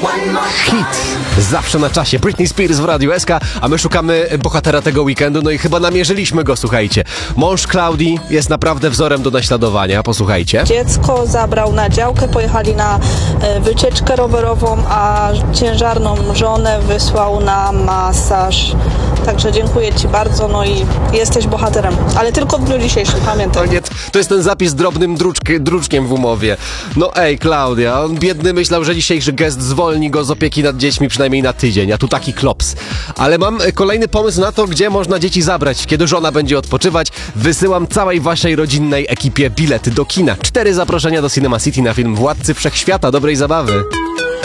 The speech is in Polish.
Hit zawsze na czasie. Britney Spears w Radiu SK, a my szukamy bohatera tego weekendu, no i chyba namierzyliśmy go, słuchajcie. Mąż Klaudii jest naprawdę wzorem do naśladowania, posłuchajcie. Dziecko zabrał na działkę, pojechali na wycieczkę rowerową, a ciężarną żonę wysłał na masaż. Także dziękuję Ci bardzo, no i jesteś bohaterem. Ale tylko w dniu dzisiejszym, pamiętaj. To jest ten zapis drobnym druczkiem w umowie. No ej, Klaudia, on biedny myślał, że dzisiejszy gest zwolni go z opieki nad dziećmi przynajmniej na tydzień, a tu taki klops. Ale mam kolejny pomysł na to, gdzie można dzieci zabrać, kiedy żona będzie odpoczywać. Wysyłam całej waszej rodzinnej ekipie bilety do kina. 4 zaproszenia do Cinema City na film Władcy Wszechświata. Dobrej zabawy.